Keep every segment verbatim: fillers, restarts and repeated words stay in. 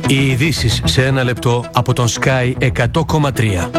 Οι ειδήσεις σε ένα λεπτό από τον Sky εκατό κόμμα τρία.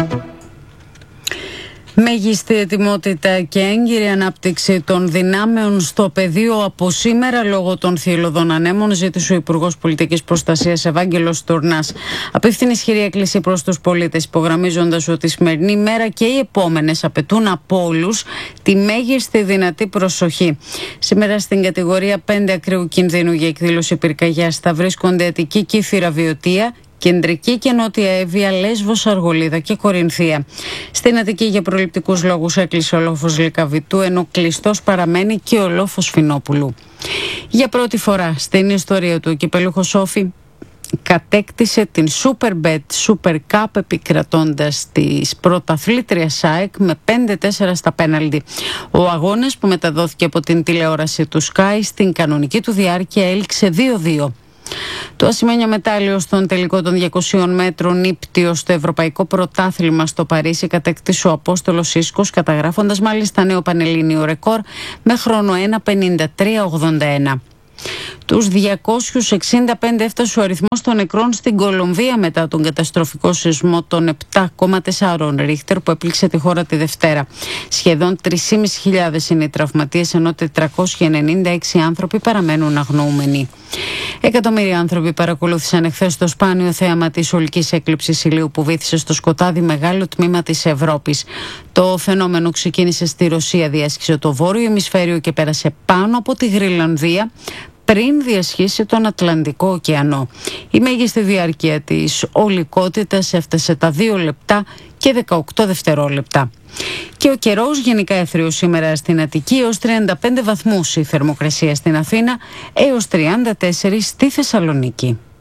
Μέγιστη ετοιμότητα και έγκυρη ανάπτυξη των δυνάμεων στο πεδίο από σήμερα λόγω των θηελωδών ανέμων, ζήτησε ο Υπουργός Πολιτικής Προστασίας Ευάγγελος Τουρνάς. Απίφθηνε ισχυρή έκκληση προς τους πολίτες, υπογραμμίζοντας ότι η σημερινή μέρα και οι επόμενες απαιτούν από όλους τη μέγιστη δυνατή προσοχή. Σήμερα στην κατηγορία πέντε ακραίου κινδύνου για εκδήλωση πυρκαγιάς θα βρίσκονται Αττική, Κύθυρα, Βιωτία, Κεντρική και Νότια Εύβοια, Λέσβος, Αργολίδα και Κορινθία. Στην Αττική για προληπτικούς λόγους έκλεισε ο λόφος Λυκαβητού, ενώ κλειστός παραμένει και ο λόφος Φινόπουλου. Για πρώτη φορά στην ιστορία του, ο κυπελούχος Όφη κατέκτησε την Superbet Super Cup επικρατώντας της πρωταθλήτριας ΑΕΚ με πέντε τέσσερα στα πέναλτι. Ο αγώνας, που μεταδόθηκε από την τηλεόραση του Sky, στην κανονική του διάρκεια έληξε δύο δύο. Το ασημένιο μετάλλιο στον τελικό των διακοσίων μέτρων ύπτιο στο Ευρωπαϊκό Πρωτάθλημα στο Παρίσι κατέκτησε ο Απόστολος Ίσκος, καταγράφοντας μάλιστα νέο πανελλήνιο ρεκόρ με χρόνο ένα πενήντα τρία ογδόντα ένα. Τους διακόσιους εξήντα πέντε έφτασε ο αριθμός των νεκρών στην Κολομβία μετά τον καταστροφικό σεισμό των επτά κόμμα τέσσερα Ρίχτερ που έπληξε τη χώρα τη Δευτέρα. Σχεδόν τρεις χιλιάδες πεντακόσιοι είναι οι τραυματίες, ενώ τετρακόσιοι ενενήντα έξι άνθρωποι παραμένουν αγνοούμενοι. Εκατομμύρια άνθρωποι παρακολούθησαν εχθές το σπάνιο θέαμα της ολικής έκλειψης ηλίου που βύθισε στο σκοτάδι μεγάλο τμήμα της Ευρώπης. Το φαινόμενο ξεκίνησε στη Ρωσία, διέσχισε το βόρειο ημισφαίριο και πέρασε πάνω από τη Γρυλανδία πριν διασχίσει τον Ατλαντικό ωκεανό. Η μέγιστη διάρκεια της ολικότητας έφτασε τα δύο λεπτά και δεκαοκτώ δευτερόλεπτα. Και ο καιρός γενικά έθριος σήμερα στην Αττική έως τριάντα πέντε βαθμούς, η θερμοκρασία στην Αθήνα έως τριάντα τέσσερα στη Θεσσαλονίκη.